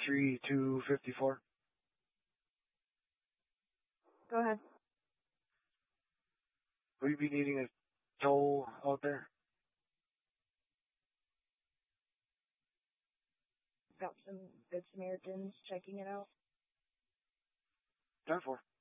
3254. Go ahead. Will you be needing a toll out there? Got some Good Samaritans checking it out. 10-4.